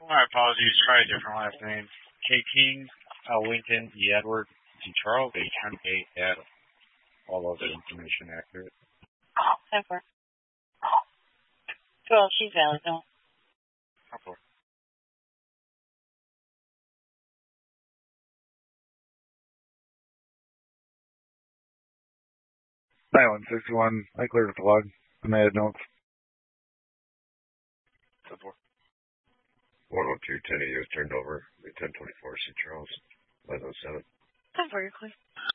My apologies. Try a different last name. K. King, L. Lincoln, E. Edward, G. Charles, A. Henry, A. Adam. All of the information accurate. 10-4. 12, she's valid, no. 10-4. Island 61. I cleared the log. I made notes. 10-4. 102, 10 of you was turned over. 1024, St. Charles. 1107. 10-4, you're clear.